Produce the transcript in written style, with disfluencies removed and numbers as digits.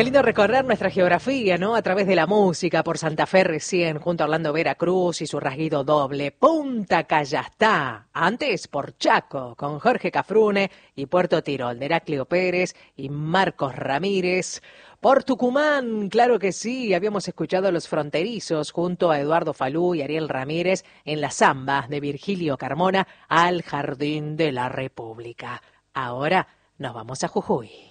Qué lindo recorrer nuestra geografía, ¿no? A través de la música, por Santa Fe recién, junto a Orlando Veracruz y su rasguido doble. Punta Callastá, antes por Chaco, con Jorge Cafrune y Puerto Tirol, de Heraclio Pérez y Marcos Ramírez. Por Tucumán, claro que sí, habíamos escuchado a Los Fronterizos junto a Eduardo Falú y Ariel Ramírez en la samba de Virgilio Carmona, Al Jardín de la República. Ahora nos vamos a Jujuy.